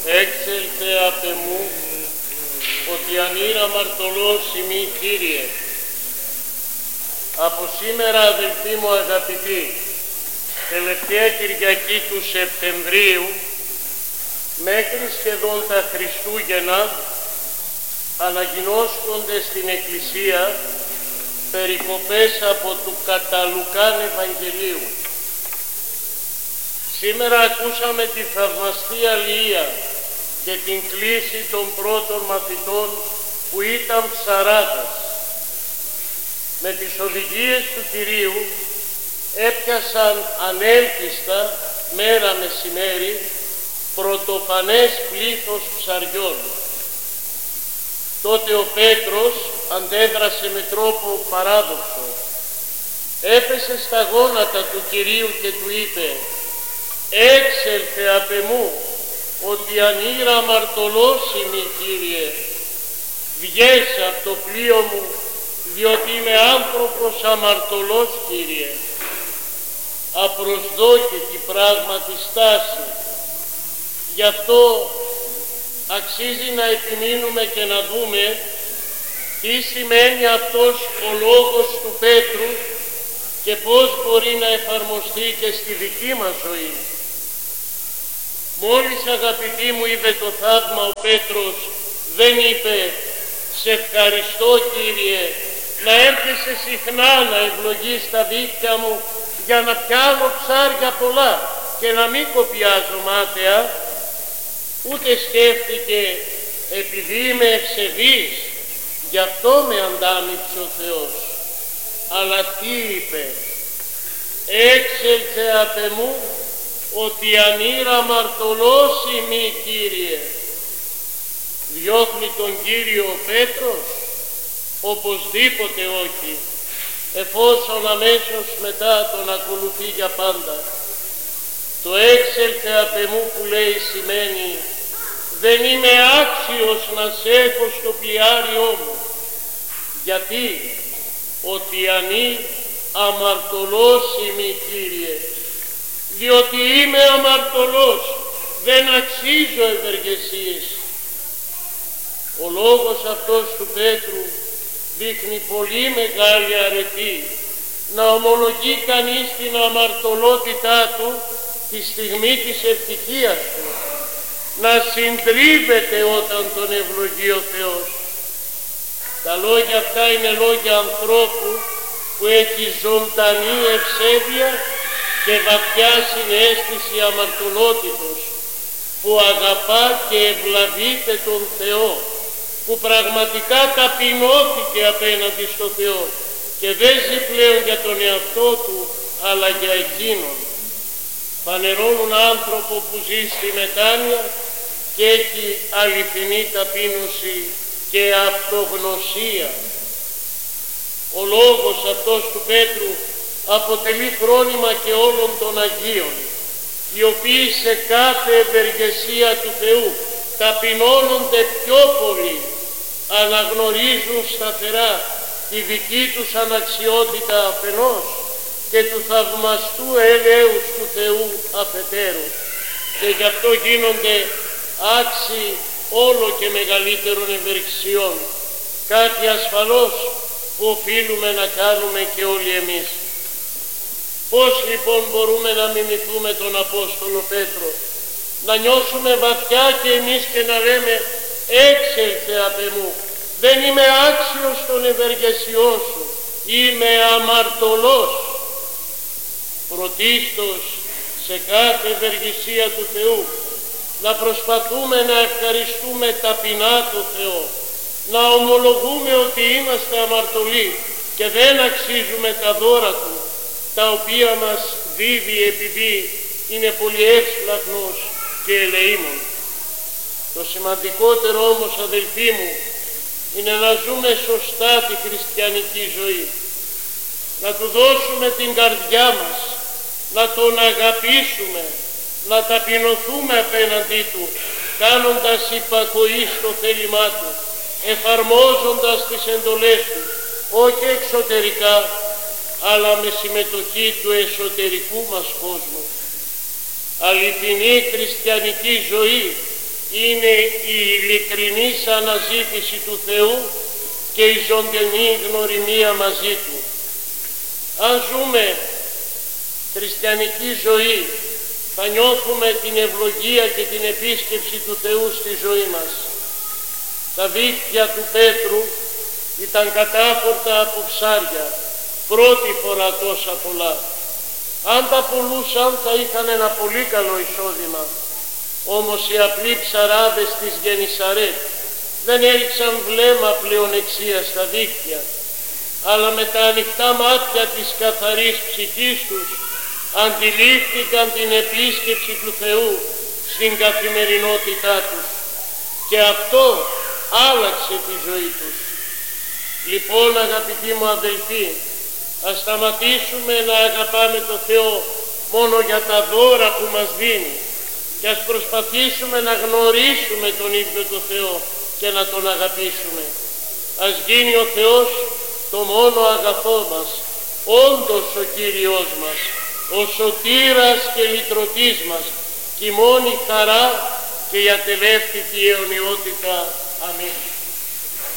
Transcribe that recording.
Έξελθε απ' εμού, ότι ανήρα αμαρτωλός ημί, Κύριε. Από σήμερα, αδελφοί μου αγαπητοί, τελευταία Κυριακή του Σεπτεμβρίου, μέχρι σχεδόν τα Χριστούγεννα, αναγινώσκονται στην Εκκλησία περικοπές από του κατά Λουκάν Ευαγγελίου. Σήμερα ακούσαμε τη θαυμαστή αλληλεία και την κλήση των πρώτων μαθητών που ήταν ψαράδες. Με τις οδηγίες του Κυρίου έπιασαν ανέλκυστα μέρα μεσημέρι πρωτοφανές πλήθος ψαριών. Τότε ο Πέτρος αντέδρασε με τρόπο παράδοξο. Έπεσε στα γόνατα του Κυρίου και του είπε «Έξελθε απ' εμού, ότι ανήρα αμαρτωλός ημί, Κύριε. Βγες από το πλοίο μου, διότι είμαι άνθρωπος αμαρτωλός, Κύριε». Απροσδόκητη πράγματι στάση. Γι' αυτό αξίζει να επιμείνουμε και να δούμε τι σημαίνει αυτός ο λόγος του Πέτρου και πώς μπορεί να εφαρμοστεί και στη δική μας ζωή. Μόλις, αγαπητοί μου, είδε το θαύμα ο Πέτρος, δεν είπε «Σε ευχαριστώ, Κύριε, να έρχεσαι συχνά να ευλογείς τα δίχτυα μου για να πιάνω ψάρια πολλά και να μην κοπιάζω μάταια», ούτε σκέφτηκε «επειδή είμαι ευσεβής, γι' αυτό με αντάμιψε ο Θεός». Αλλά τι είπε? «Έξελθε απ' εμού, ότι ανήρα αμαρτωλός ημί, Κύριε». Διώχνει τον Κύριο ο Πέτρος? Οπωσδήποτε όχι, εφόσον αμέσως μετά τον ακολουθεί για πάντα. Το έξελθε απ' εμού που λέει σημαίνει δεν είμαι άξιος να σε έχω στο πλοιάριό μου. Γιατί? Ότι ανή αμαρτωλός ημί, Κύριε. Διότι είμαι αμαρτωλός, δεν αξίζω ευεργεσίες. Ο λόγος αυτός του Πέτρου δείχνει πολύ μεγάλη αρετή, να ομολογεί κανείς την αμαρτωλότητά του τη στιγμή της ευτυχίας του, να συντρίβεται όταν τον ευλογεί ο Θεός. Τα λόγια αυτά είναι λόγια ανθρώπου που έχει ζωντανή ευσέβεια και βαθιά συναίσθηση αμαρτωλότητος, που αγαπά και ευλαβείται τον Θεό, που πραγματικά ταπεινώθηκε απέναντι στο Θεό και δεν ζει πλέον για τον εαυτό του αλλά για εκείνον. Φανερώνουν άνθρωπο που ζει στη μετάνοια και έχει αληθινή ταπείνωση και αυτογνωσία. Ο λόγος αυτός του Πέτρου αποτελεί φρόνημα και όλων των Αγίων, οι οποίοι σε κάθε ευεργεσία του Θεού ταπεινώνονται πιο πολύ, αναγνωρίζουν σταθερά τη δική τους αναξιότητα αφενός και του θαυμαστού έλεους του Θεού αφετέρου, και γι' αυτό γίνονται άξιοι όλο και μεγαλύτερων ευεργεσιών, κάτι ασφαλώς που οφείλουμε να κάνουμε και όλοι εμείς. Πώς λοιπόν μπορούμε να μιμηθούμε τον Απόστολο Πέτρο, να νιώσουμε βαθιά και εμείς και να λέμε «Έξελθε απ' εμού, δεν είμαι άξιος των ευεργεσιών σου, είμαι αμαρτωλός». Πρωτίστως σε κάθε ευεργεσία του Θεού να προσπαθούμε να ευχαριστούμε ταπεινά τον Θεό, να ομολογούμε ότι είμαστε αμαρτωλοί και δεν αξίζουμε τα δώρα Του, τα οποία μας δίδει επειδή είναι πολύ εύσπλαχνος και ελεήμων. Το σημαντικότερο όμως, αδελφοί μου, είναι να ζούμε σωστά τη χριστιανική ζωή, να Του δώσουμε την καρδιά μας, να Τον αγαπήσουμε, να ταπεινωθούμε απέναντί Του, κάνοντας υπακοή στο θέλημά Του, εφαρμόζοντας τις εντολές Του, όχι εξωτερικά, αλλά με συμμετοχή του εσωτερικού μας κόσμου. Αληθινή χριστιανική ζωή είναι η ειλικρινής αναζήτηση του Θεού και η ζωντανή γνωριμία μαζί Του. Αν ζούμε χριστιανική ζωή, θα νιώθουμε την ευλογία και την επίσκεψη του Θεού στη ζωή μας. Τα δίχτυα του Πέτρου ήταν κατάφορτα από ψάρια, πρώτη φορά τόσα πολλά. Αν τα πουλούσαν θα είχαν ένα πολύ καλό εισόδημα. Όμως οι απλοί ψαράδες της Γενισαρέτ δεν έριξαν βλέμμα πλεονεξία στα δίχτυα, αλλά με τα ανοιχτά μάτια της καθαρής ψυχής τους αντιλήφθηκαν την επίσκεψη του Θεού στην καθημερινότητά τους και αυτό άλλαξε τη ζωή τους. Λοιπόν, αγαπητοί μου αδελφοί, ας σταματήσουμε να αγαπάμε το Θεό μόνο για τα δώρα που μας δίνει και ας προσπαθήσουμε να γνωρίσουμε τον ίδιο το Θεό και να τον αγαπήσουμε. Ας γίνει ο Θεός το μόνο αγαθό μας, όντως ο Κύριος μας, ο σωτήρας και λυτρωτής μας, και η μόνη χαρά και η ατελεύτητη αιωνιότητα. Αμήν.